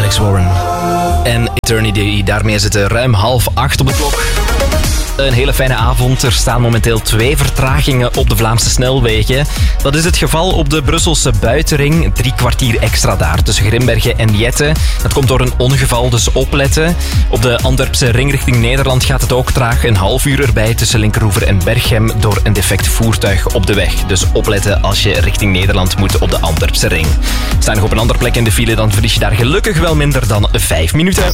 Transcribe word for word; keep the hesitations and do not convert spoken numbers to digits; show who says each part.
Speaker 1: Alex Warren. En Eternity, daarmee is het ruim half acht op de klok. Een hele fijne avond. Er staan momenteel twee vertragingen op de Vlaamse snelwegen. Dat is het geval op de Brusselse buitenring. Drie kwartier extra daar tussen Grimbergen en Jette. Dat komt door een ongeval, dus opletten. Op de Antwerpse ring richting Nederland gaat het ook traag. Een half uur erbij tussen Linkeroever en Berchem door een defect voertuig op de weg. Dus opletten als je richting Nederland moet op de Antwerpse ring. Sta je nog op een andere plek in de file, dan verlies je daar gelukkig wel minder dan vijf minuten.